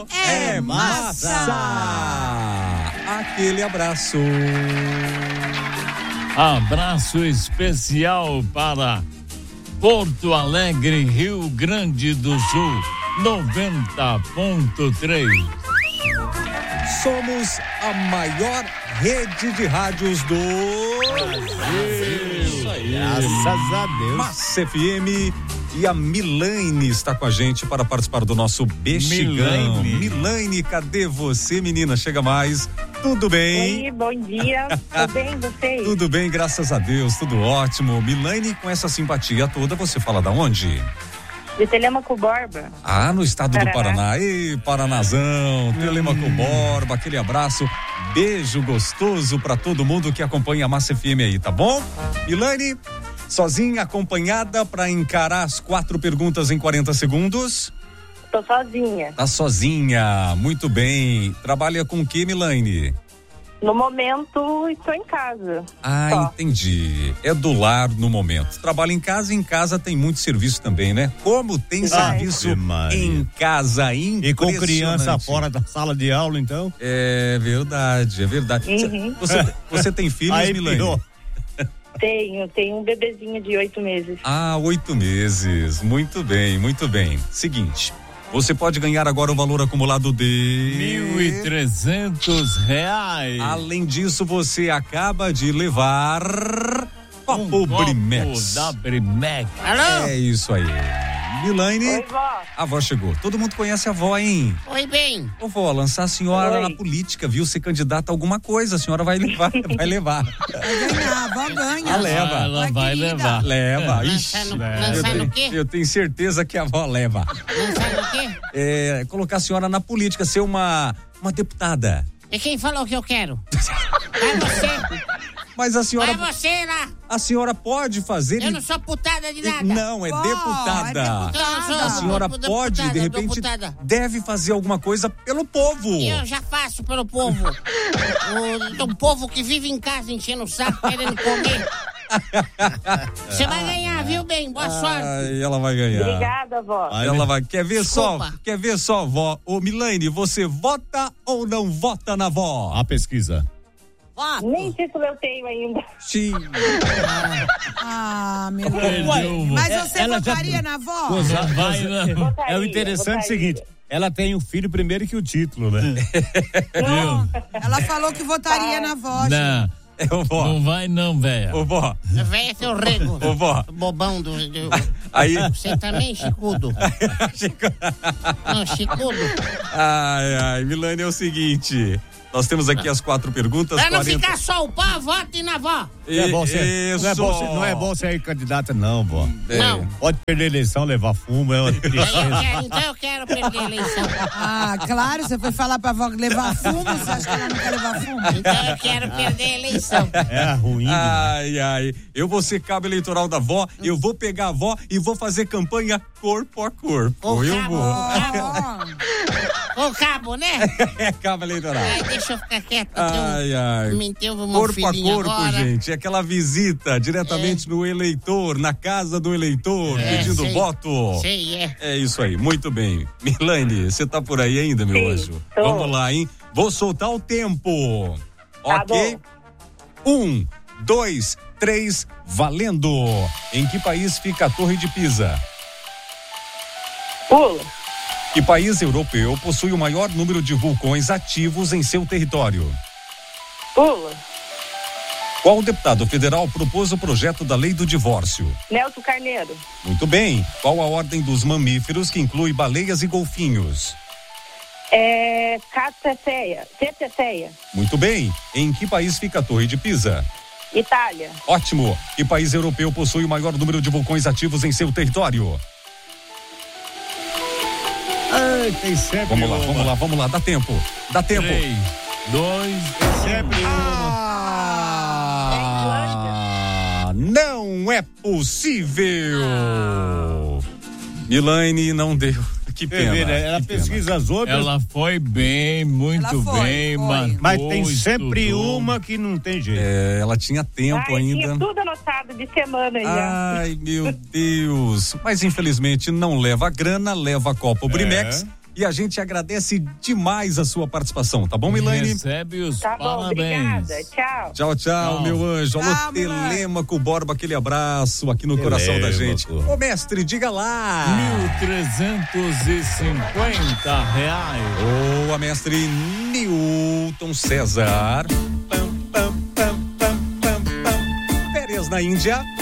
é massa. Aquele abraço. Abraço especial para Porto Alegre, Rio Grande do Sul, 90.3. Somos a maior rede de rádios do Brasil. Isso aí. Graças a Deus. Massa FM. E a Milane está com a gente para participar do nosso Bexigão. Milane, cadê você, menina? Chega mais. Tudo bem? Oi, bom dia. Tudo bem, vocês? Tudo bem, graças a Deus, tudo ótimo. Milane, com essa simpatia toda, você fala da onde? De Telêmaco Borba. Ah, no estado do Paraná. Ei, Paranazão, Telêmaco Borba, aquele abraço. Beijo gostoso para todo mundo que acompanha a Massa FM aí, tá bom? Milane, sozinha, acompanhada para encarar as 4 perguntas em 40 segundos? Tô sozinha. Tá sozinha, muito bem. Trabalha com o que, Milane? No momento, estou em casa. Ah, só. Entendi. É do lar no momento. Trabalha em casa tem muito serviço também, né? Como tem serviço em casa, impressionante. E com criança fora da sala de aula, então? É verdade, é verdade. Uhum. Você tem filhos, Aí, Milane? pirou. Tenho um bebezinho de 8 meses. Ah, 8 meses. Muito bem, muito bem. Seguinte, você pode ganhar agora o valor acumulado de R$1.300. Além disso, você acaba de levar copo Brimex. Da Brimex. Alô? É isso aí. Milane. Oi, vó. A avó chegou. Todo mundo conhece a avó, hein? Oi, bem. Ô, vó, lançar a senhora Oi. na política, viu? Ser candidata a alguma coisa, a senhora vai levar, vai levar. Vai ganhar, a avó ganha. Leva. Ela vai querida. levar. Leva. Ixi, Lançar no quê? eu tenho certeza que a avó leva. Lançar no quê? Colocar a senhora na política, ser uma deputada. E quem falou que eu quero? Vai você. Mas a senhora, Vai você lá. a senhora pode fazer. Eu não sou putada de nada. Não, é Vó, deputada. é deputada. Eu não sou A senhora pode, de repente, putada. deve fazer alguma coisa pelo povo. Eu já faço pelo povo. O povo que vive em casa enchendo o saco, querendo comer. Você vai ganhar, viu, bem? Boa sorte. Ai, ela vai ganhar. Obrigada, vó. Ela vai. Quer ver Desculpa. só, vó? Ô, Milane, você vota ou não vota na vó? A pesquisa. Nem título eu tenho ainda. Sim. Ah, meu Ué, Deus. Mas você ela já- votaria na avó? Vai, né? Votaria, É o interessante votaria. o seguinte, ela tem o filho primeiro que o título, né? Não. Ela falou que votaria na avó. Não, Ô, vó. não vai não, velho. Ô, vó. Vem seu rego. Ô, vó. Bobão do... Aí. Você também, Chicudo? Não, Chicudo. Ai, Milane, é o seguinte. Nós temos aqui as 4 perguntas. Pra não 40... ficar só o pá, vote na avó. Não é bom ser, Isso. não é bom ser candidata, não, vó. Não. Pode perder a eleição, levar fumo, é uma tristeza. Então eu quero perder a eleição. Ah, claro, você foi falar pra avó levar fumo, você acha que ela não quer levar fumo? Então eu quero perder a eleição. É ruim. Ai, eu vou ser cabo eleitoral da avó, eu vou pegar a avó e vou fazer campanha corpo a corpo. Eu vou. O cabo, né? É cabo eleitoral. Ai, deixa eu ficar quieto. Ai. Me teve meu Corpo a filhinho corpo, agora. gente. É aquela visita diretamente no eleitor, na casa do eleitor, pedindo sei. voto. Sei, é. É isso aí, muito bem. Milane, você tá por aí ainda, meu Sim, anjo? tô. Vamos lá, hein? Vou soltar o tempo. Tá Ok? 1, 2, 3, valendo. Em que país fica a Torre de Pisa? Pula. Que país europeu possui o maior número de vulcões ativos em seu território? Pula. Qual deputado federal propôs o projeto da lei do divórcio? Nelson Carneiro. Muito bem. Qual a ordem dos mamíferos que inclui baleias e golfinhos? Ceteceia. Muito bem. Em que país fica a Torre de Pisa? Itália. Ótimo. Que país europeu possui o maior número de vulcões ativos em seu território? Ai, tem sempre Vamos lá. Dá tempo. 3, 2, sempre Não é possível. Milane não deu. Que pena. Ela que pesquisa pena. as outras, ela foi bem, muito Ela foi, bem, foi. mas tem sempre estudou. uma que não tem jeito. Ela tinha tempo ainda. Tinha tudo anotado de semana já. Ai, meu Deus. Mas infelizmente não leva grana, leva copo Brimex. E e a gente agradece demais a sua participação, tá bom, Elaine? Recebe os Tá bom, parabéns. obrigada. Tchau. Tchau, Tchau. meu anjo. Alô, Tchau, Milani. Telêmaco Borba, aquele abraço aqui no coração da gente. Ô, mestre, diga lá. R$1.350. Boa, mestre Newton César. Férias na Índia.